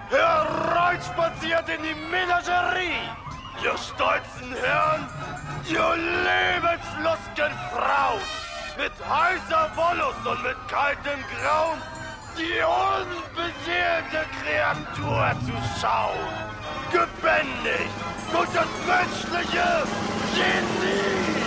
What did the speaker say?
Hereinspaziert in die Menagerie! Ihr stolzen Herren, ihr lebenslustgen Frauen! Mit heißer Wollust und mit kaltem Grauen die unbeseelte Kreatur zu schauen! Gebändigt durch das menschliche Genie!